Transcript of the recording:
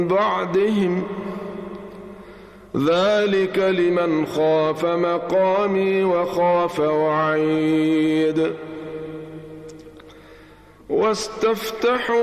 بعدهم ذلك لمن خاف مقامي وخاف وعيد. واستفتحوا